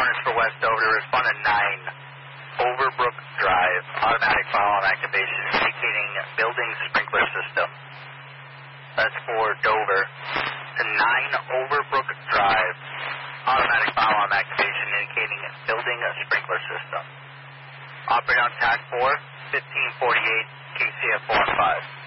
is for West Dover to respond to 9 Overbrook Drive. Automatic fire alarm activation indicating building sprinkler system. That's for Dover. To 9 Overbrook Drive. Automatic fire alarm activation indicating building sprinkler system. Operator on TAC 4, 1548, KCF 4 and 5.